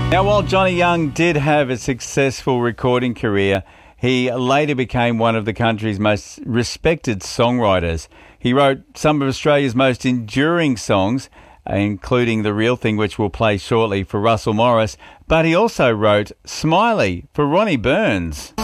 Now, while Johnny Young did have a successful recording career, he later became one of the country's most respected songwriters. He wrote some of Australia's most enduring songs, including The Real Thing, which we'll play shortly, for Russell Morris, but he also wrote Smiley for Ronnie Burns.